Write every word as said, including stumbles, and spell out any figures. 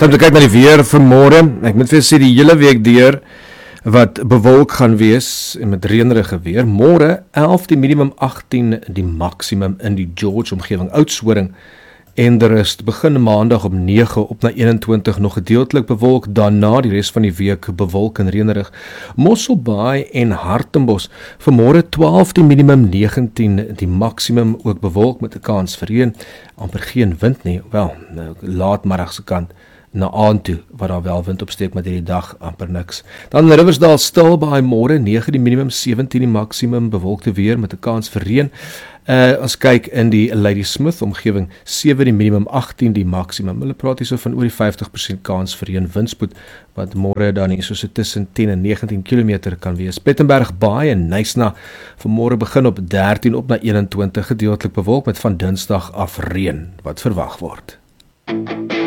Om te kyk na die weer vir môre. Ek moet vir julle sê die hele week deur wat bewolk gaan wees en met reënerige weer. Môre elf die minimum, agtien die maksimum in die George omgewing. Oudtshoorn en de rust begin maandag om nege op na eenentwintig nog gedeeltelik bewolk, daarna die res van die week bewolk en reënerig. Mosselbaai en Hartenbos vanmôre twaalf die minimum, negentien die maksimum, ook bewolk met 'n kans vir reën, amper geen wind nie, wel, laatmiddagse kant na aand toe, wat daar wel wind opsteek, maar hierdie dag amper niks. Dan Riversdal Stilbaai môre nege die minimum, sewentien die maksimum, bewolkte weer met 'n kans vir reën. Uh, ons kyk in die Ladysmith omgewing, sewe die minimum, agtien die maksimum. Hulle praat hier so van oor die vyftig persent kans vir reën, windspoed wat môre dan hier so, so tussen tien en negentien kilometer kan wees. Plettenberg Baai en Nysna vanmôre begin op dertien op na eenentwintig, gedeeltelik bewolk met van Dinsdag af reën wat verwag word.